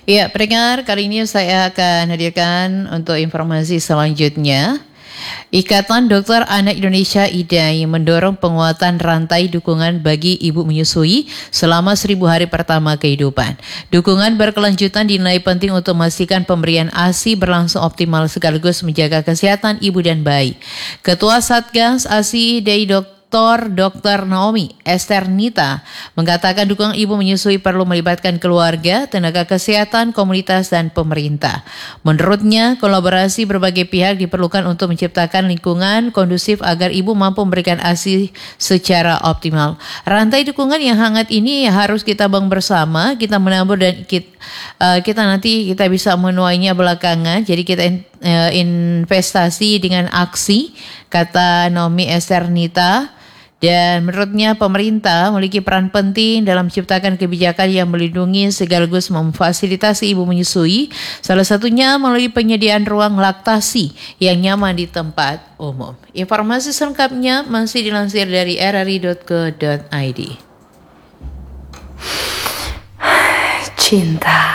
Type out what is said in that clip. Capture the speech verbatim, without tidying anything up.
Ya, pendengar, kali ini saya akan hadirkan untuk informasi selanjutnya. Ikatan Dokter Anak Indonesia I D A I mendorong penguatan rantai dukungan bagi ibu menyusui selama seribu hari pertama kehidupan. Dukungan berkelanjutan dinilai penting untuk memastikan pemberian A S I berlangsung optimal sekaligus menjaga kesehatan ibu dan bayi. Ketua Satgas A S I I D A I Dokter Dokter Naomi Esternita mengatakan dukungan ibu menyusui perlu melibatkan keluarga, tenaga kesehatan, komunitas, dan pemerintah. Menurutnya, kolaborasi berbagai pihak diperlukan untuk menciptakan lingkungan kondusif agar ibu mampu memberikan A S I secara optimal. Rantai dukungan yang hangat ini harus kita bangun bersama, kita menabur dan kita, uh, kita nanti kita bisa menuainya belakangan. Jadi kita uh, investasi dengan aksi, kata Naomi Esternita. Dan menurutnya pemerintah memiliki peran penting dalam menciptakan kebijakan yang melindungi sekaligus memfasilitasi ibu menyusui, salah satunya melalui penyediaan ruang laktasi yang nyaman di tempat umum. Informasi selengkapnya masih dilansir dari r r i dot co dot i d. Cinta.